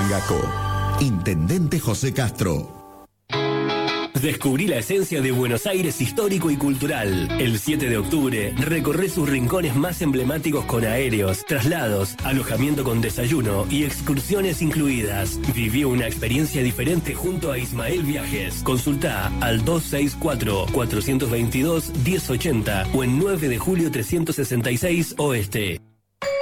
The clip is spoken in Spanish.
Mayangaco. Intendente José Castro. Descubrí la esencia de Buenos Aires histórico y cultural. El 7 de octubre recorré sus rincones más emblemáticos con aéreos, traslados, alojamiento con desayuno y excursiones incluidas. Viví una experiencia diferente junto a Ismael Viajes. Consulta al 264-422-1080 o en 9 de julio 366 Oeste.